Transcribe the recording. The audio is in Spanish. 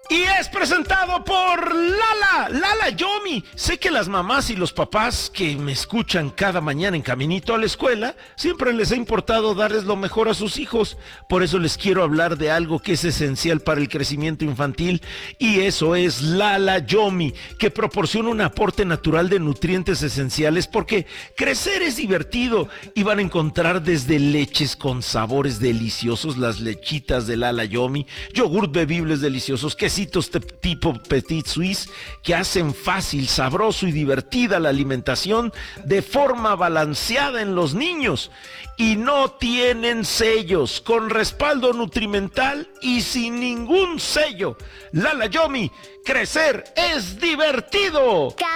Y es presentado por Lala Yomi. Sé que las mamás y los papás que me escuchan cada mañana en caminito a la escuela, siempre les ha importado darles lo mejor a sus hijos. Por eso les quiero hablar de algo que es esencial para el crecimiento infantil, y eso es Lala Yomi, que proporciona un aporte natural de nutrientes esenciales, porque crecer es divertido y van a encontrar desde leches con sabores deliciosos, las lechitas de Lala Yomi, yogurt bebibles deliciosos, quesitos tipo Petit Suisse, que hacen fácil, sabroso y divertida la alimentación de forma balanceada en los niños. Y no tienen sellos, con respaldo nutrimental y sin ningún sello. Lala Yomi, crecer es divertido.